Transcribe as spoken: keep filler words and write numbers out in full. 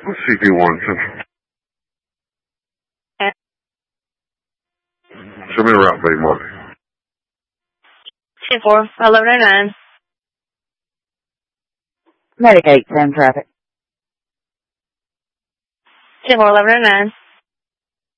C P one Central. Show me the route, baby, Marty. ten four, eleven oh nine. Medicaid, ten traffic. ten four, eleven oh nine.